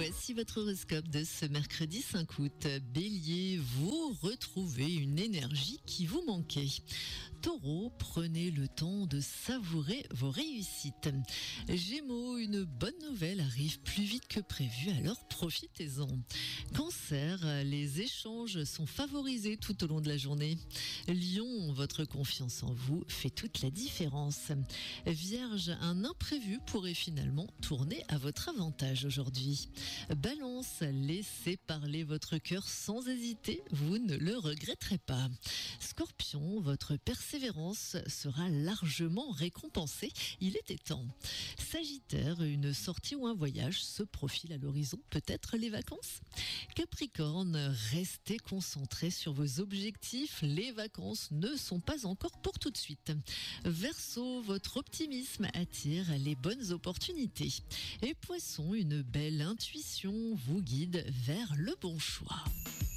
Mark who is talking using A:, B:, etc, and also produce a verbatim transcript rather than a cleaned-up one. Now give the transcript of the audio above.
A: Voici votre horoscope de ce mercredi cinq août. Bélier, vous retrouvez une énergie qui vous manquait. Taureau, prenez le temps de savourer vos réussites. Gémeaux, une bonne nouvelle arrive plus vite que prévu, alors profitez-en. Cancer, les échanges sont favorisés tout au long de la journée. Lion, votre confiance en vous fait toute la différence. Vierge, un imprévu pourrait finalement tourner à votre avantage aujourd'hui. Balance, laissez parler votre cœur sans hésiter, vous ne le regretterez pas. Scorpion, votre persévérance sera largement récompensée, il était temps. Sagittaire, une sortie ou un voyage se profile à l'horizon, peut-être les vacances. Capricorne, restez concentré sur vos objectifs, les vacances ne sont pas encore pour tout de suite. Verseau, votre optimisme attire les bonnes opportunités. Et Poisson, une belle intuition vous guide vers le bon choix.